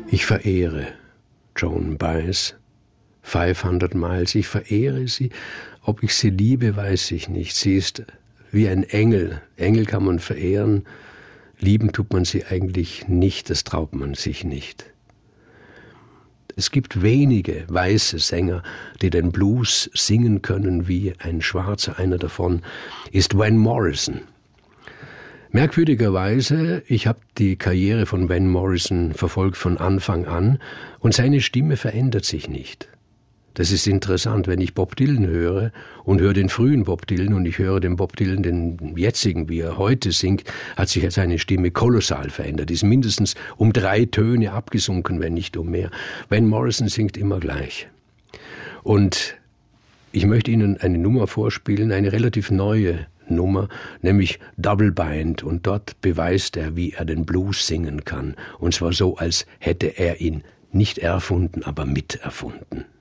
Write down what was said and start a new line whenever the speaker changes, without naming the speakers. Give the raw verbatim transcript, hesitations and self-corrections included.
Ich verehre Joan Baez, fünfhundert Miles. Ich verehre sie. Ob ich sie liebe, weiß ich nicht. Sie ist wie ein Engel. Engel kann man verehren. Lieben tut man sie eigentlich nicht. Das traut man sich nicht. Es gibt wenige weiße Sänger, die den Blues singen können wie ein Schwarzer. Einer davon ist Van Morrison. Merkwürdigerweise, ich habe die Karriere von Van Morrison verfolgt von Anfang an und seine Stimme verändert sich nicht. Das ist interessant, wenn ich Bob Dylan höre und höre den frühen Bob Dylan und ich höre den Bob Dylan, den jetzigen, wie er heute singt, hat sich seine Stimme kolossal verändert, ist mindestens um drei Töne abgesunken, wenn nicht um mehr. Van Morrison singt immer gleich. Und ich möchte Ihnen eine Nummer vorspielen, eine relativ neue Nummer, nämlich Double Bind, und dort beweist er, wie er den Blues singen kann, und zwar so, als hätte er ihn nicht erfunden, aber miterfunden.